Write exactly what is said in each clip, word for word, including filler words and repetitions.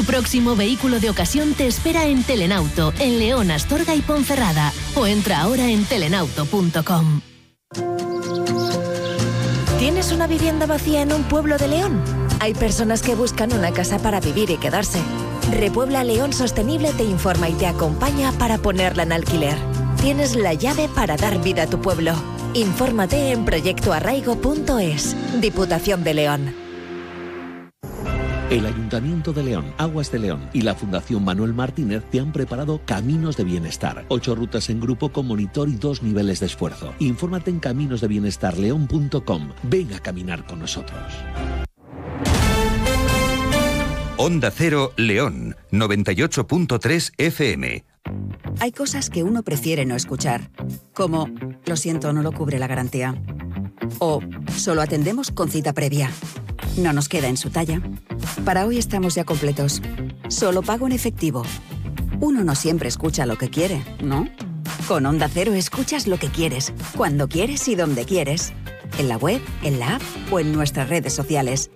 próximo vehículo de ocasión te espera en Telenauto, en León, Astorga y Ponferrada. O entra ahora en telenauto punto com. ¿Tienes una vivienda vacía en un pueblo de León? Hay personas que buscan una casa para vivir y quedarse. Repuebla León Sostenible te informa y te acompaña para ponerla en alquiler. Tienes la llave para dar vida a tu pueblo. Infórmate en proyecto arraigo punto es. Diputación de León. El Ayuntamiento de León, Aguas de León y la Fundación Manuel Martínez te han preparado Caminos de Bienestar. Ocho rutas en grupo con monitor y dos niveles de esfuerzo. Infórmate en caminos de bienestar león punto com. Ven a caminar con nosotros. Onda Cero León, noventa y ocho punto tres F M. Hay cosas que uno prefiere no escuchar, como lo siento, no lo cubre la garantía. O solo atendemos con cita previa. No nos queda en su talla. Para hoy estamos ya completos. Solo pago en efectivo. Uno no siempre escucha lo que quiere, ¿no? Con Onda Cero escuchas lo que quieres, cuando quieres y donde quieres. En la web, en la app o en nuestras redes sociales.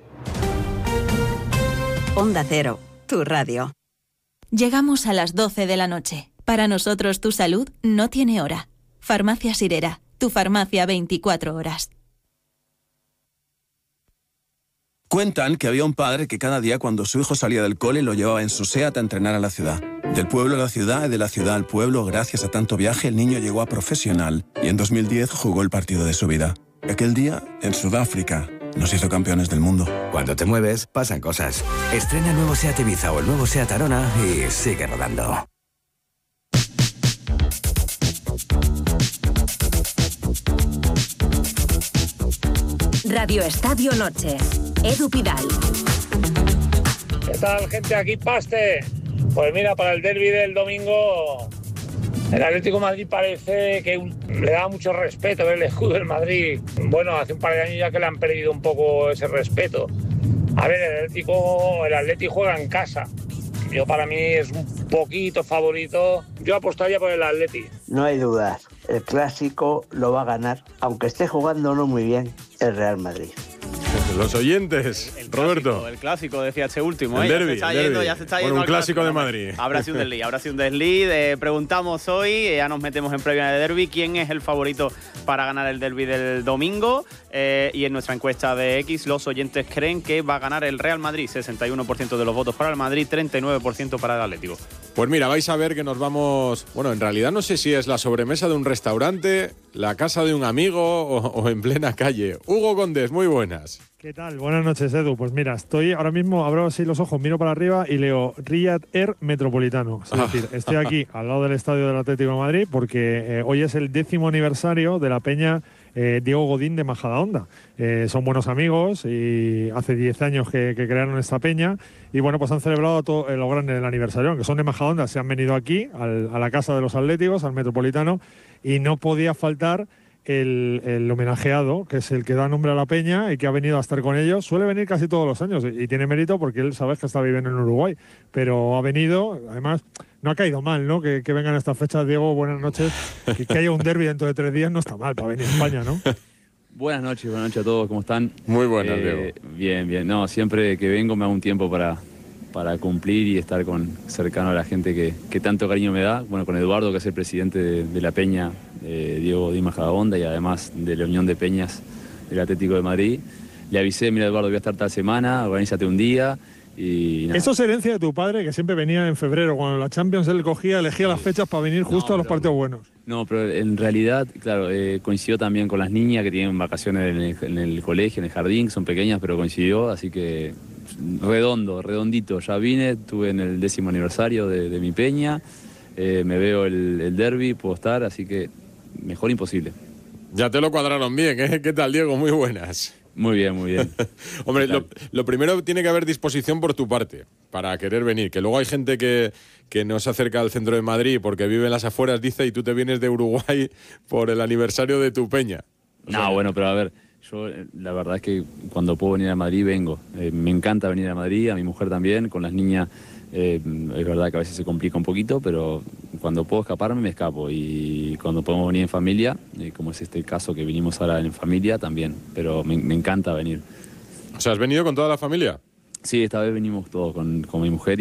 Onda Cero, tu radio. Llegamos a las doce de la noche. Para nosotros tu salud no tiene hora. Farmacia Sirera, tu farmacia veinticuatro horas. Cuentan que había un padre que cada día cuando su hijo salía del cole lo llevaba en su SEAT a entrenar a la ciudad. Del pueblo a la ciudad y de la ciudad al pueblo, gracias a tanto viaje, el niño llegó a profesional y en dos mil diez jugó el partido de su vida. Aquel día, en Sudáfrica, nos hizo campeones del mundo. Cuando te mueves, pasan cosas. Estrena el nuevo SEAT Ibiza o el nuevo SEAT Arona y sigue rodando. Radio Estadio Noche. Edu Pidal. ¿Qué tal, gente? Aquí Paste. Pues mira, para el derbi del domingo, el Atlético de Madrid parece que un, le da mucho respeto el escudo del Madrid. Bueno, hace un par de años ya que le han perdido un poco ese respeto. A ver, el Atlético, el Atlético juega en casa. Yo para mí es un poquito favorito. Yo apostaría por el Atleti. No hay dudas. El clásico lo va a ganar, aunque esté jugando no muy bien, el Real Madrid. Los oyentes, el Roberto. Clásico, el clásico, decía este último. El ¿eh? derbi, ya se está el yendo, derbi. ya se está Bueno, yendo un al clásico clásico de Madrid. Habrá sido un desliz, habrá sido un desliz. Eh, preguntamos hoy, eh, ya nos metemos en previa de derbi, quién es el favorito para ganar el derbi del domingo. Eh, y en nuestra encuesta de X, los oyentes creen que va a ganar el Real Madrid. sesenta y uno por ciento de los votos para el Madrid, treinta y nueve por ciento para el Atlético. Pues mira, vais a ver que nos vamos... Bueno, en realidad no sé si es la sobremesa de un restaurante, la casa de un amigo o, o en plena calle. Hugo Condés, muy buenas. ¿Qué tal? Buenas noches, Edu. Pues mira, estoy ahora mismo, abro así los ojos, miro para arriba y leo Riyadh Air Metropolitano. Es decir, estoy aquí al lado del estadio del Atlético de Madrid porque eh, hoy es el décimo aniversario de la peña eh, Diego Godín de Majadahonda. Eh, son buenos amigos y hace diez años que, que crearon esta peña y bueno, pues han celebrado todo eh, lo grande del aniversario, aunque son de Majadahonda, se han venido aquí al, a la casa de los Atléticos, al Metropolitano, y no podía faltar El, el homenajeado, que es el que da nombre a la peña y que ha venido a estar con ellos. Suele venir casi todos los años y, y tiene mérito porque él, sabes que está viviendo en Uruguay, pero ha venido, además, no ha caído mal, ¿no? Que, que vengan estas fechas. Diego, buenas noches. Que, que haya un derbi dentro de tres días no está mal para venir a España, ¿no? Buenas noches, buenas noches a todos, ¿cómo están? Muy buenas, eh, Diego. Bien, bien. No, siempre que vengo me hago un tiempo para, para cumplir y estar con, cercano a la gente que, que tanto cariño me da. Bueno, con Eduardo, que es el presidente de, de la Peña, eh, Diego Godín Majadahonda, y además de la Unión de Peñas del Atlético de Madrid. Le avisé, mira Eduardo, voy a estar tal semana, organízate un día. Y nada. Eso es herencia de tu padre, que siempre venía en febrero. Cuando la Champions él cogía, elegía las fechas para venir justo no, a los pero, partidos buenos. No, pero en realidad, claro, eh, coincidió también con las niñas que tienen vacaciones en el, en el colegio, en el jardín, son pequeñas, pero coincidió, así que redondo, redondito. Ya vine, estuve en el décimo aniversario de, de mi peña, eh, me veo el, el derbi, puedo estar, así que mejor imposible. Ya te lo cuadraron bien, ¿eh? ¿Qué tal, Diego? Muy buenas. Muy bien, muy bien. Hombre, lo, lo primero tiene que haber disposición por tu parte para querer venir, que luego hay gente que, que no se acerca al centro de Madrid porque vive en las afueras, dice, y tú te vienes de Uruguay por el aniversario de tu peña. O no, sea, bueno, pero a ver, yo la verdad es que cuando puedo venir a Madrid vengo. Eh, me encanta venir a Madrid, a mi mujer también, con las niñas. Eh, es verdad que a veces se complica un poquito, pero cuando puedo escaparme me escapo, y cuando podemos venir en familia, eh, como es este caso que vinimos ahora en familia, también, pero me, me encanta venir. O sea, ¿has venido con toda la familia? Sí, esta vez venimos todos con, con mi mujer.